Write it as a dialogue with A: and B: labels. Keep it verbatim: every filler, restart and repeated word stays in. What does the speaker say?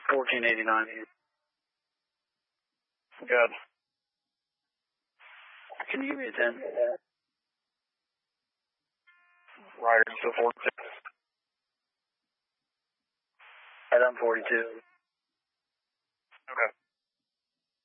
A: fourteen eighty-nine.
B: Good.
A: Can you give me a ten?
B: Rider two forty-two.
A: Adam forty-two.